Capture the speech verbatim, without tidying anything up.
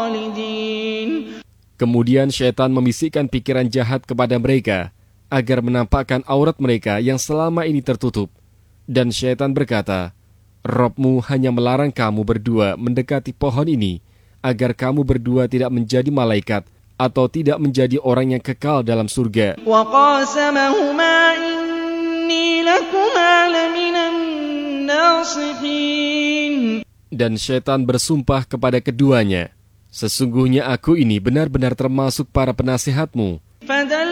خالدين. Kemudian syaitan membisikkan pikiran jahat kepada mereka agar menampakkan aurat mereka yang selama ini tertutup. Dan syaitan berkata, Rabb-mu hanya melarang kamu berdua mendekati pohon ini agar kamu berdua tidak menjadi malaikat atau tidak menjadi orang yang kekal dalam surga. وَقَاسَمَهُمَا إِنِّي لَكُمَا لَمِنَ النَّاصِحِينَ. Dan syaitan bersumpah kepada keduanya, sesungguhnya aku ini benar-benar termasuk para penasihatmu.